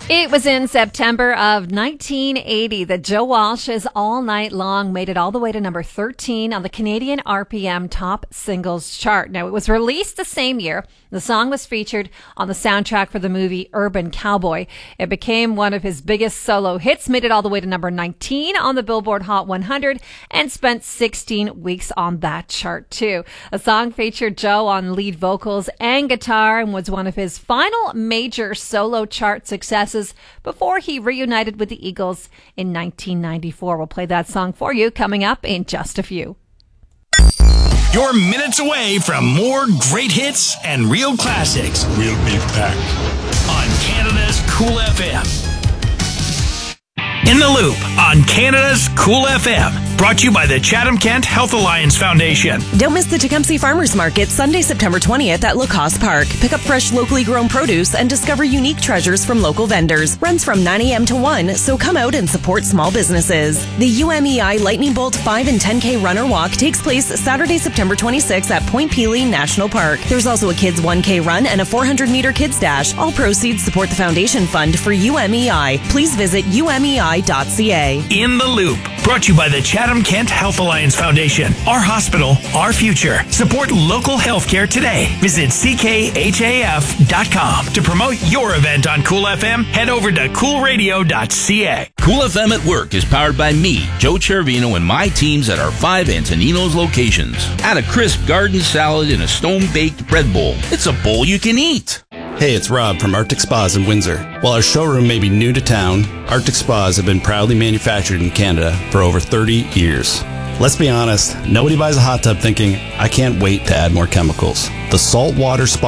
It was in September of 1980 that Joe Walsh's All Night Long made it all the way to number 13 on the Canadian RPM Top Singles chart. Now, it was released the same year. The song was featured on the soundtrack for the movie Urban Cowboy. It became one of his biggest solo hits, made it all the way to number 19 on the Billboard Hot 100, and spent 16 weeks on that chart, too. The song featured Joe on lead vocals and guitar and was one of his final major solo chart successes before he reunited with the Eagles in 1994. We'll play that song for you coming up in just a few. You're minutes away from more great hits and real classics. We'll be back on Canada's Cool FM. In the Loop on Canada's Cool FM. Brought to you by the Chatham-Kent Health Alliance Foundation. Don't miss the Tecumseh Farmers Market Sunday, September 20th at Lacoste Park. Pick up fresh, locally grown produce and discover unique treasures from local vendors. Runs from 9 a.m. to 1, so come out and support small businesses. The UMEI Lightning Bolt 5 and 10K Runner Walk takes place Saturday, September 26th at Point Pelee National Park. There's also a Kids 1K Run and a 400-meter Kids Dash. All proceeds support the Foundation Fund for UMEI. Please visit umei.ca. In the Loop. Brought to you by the Chatham-Kent Health Alliance Foundation. Our hospital, our future. Support local healthcare today. Visit ckhaf.com. To promote your event on Cool FM, head over to coolradio.ca. Cool FM at Work is powered by me, Joe Chervino, and my teams at our 5 Antoninos locations. Add a crisp garden salad in a stone-baked bread bowl. It's a bowl you can eat. Hey, it's Rob from Arctic Spas in Windsor. While our showroom may be new to town, Arctic Spas have been proudly manufactured in Canada for over 30 years. Let's be honest, nobody buys a hot tub thinking, I can't wait to add more chemicals. The saltwater spa